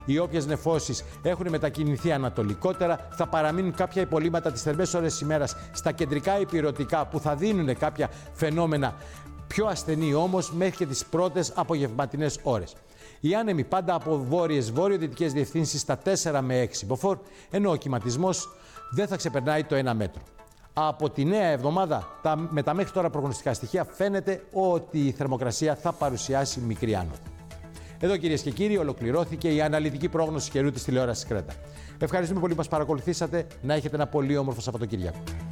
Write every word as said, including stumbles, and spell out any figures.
Οι όποιες νεφώσεις έχουν μετακινηθεί ανατολικότερα, θα παραμείνουν κάποια υπολείμματα τις θερμές ώρες της ημέρας στα κεντρικά υπηρετικά που θα δίνουν κάποια φαινόμενα πιο ασθενή όμως μέχρι και τις πρώτες απογευματινές ώρες. Οι άνεμοι πάντα από βόρειες βόρειο-δυτικές διευθύνσεις στα τέσσερα με έξι μποφόρ, ενώ ο κυματισμός δεν θα ξεπερνάει το ένα μέτρο. Από τη νέα εβδομάδα, τα, με τα μέχρι τώρα προγνωστικά στοιχεία, φαίνεται ότι η θερμοκρασία θα παρουσιάσει μικρή άνοδο. Εδώ, κυρίες και κύριοι, ολοκληρώθηκε η αναλυτική πρόγνωση καιρού της τηλεόρασης Κρέτα. Ευχαριστούμε πολύ που μας παρακολουθήσατε. Να έχετε ένα πολύ όμορφο Σαββατοκύριακο.